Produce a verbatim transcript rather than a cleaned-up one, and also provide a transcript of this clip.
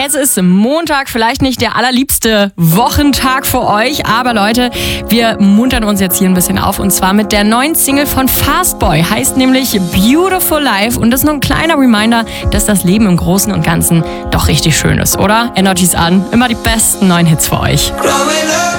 Es ist Montag, vielleicht nicht der allerliebste Wochentag für euch, aber Leute, wir muntern uns jetzt hier ein bisschen auf und zwar mit der neuen Single von Fastboy, heißt nämlich Beautiful Life und das ist nur ein kleiner Reminder, dass das Leben im Großen und Ganzen doch richtig schön ist, oder? Energies an, immer die besten neuen Hits für euch. Growing up.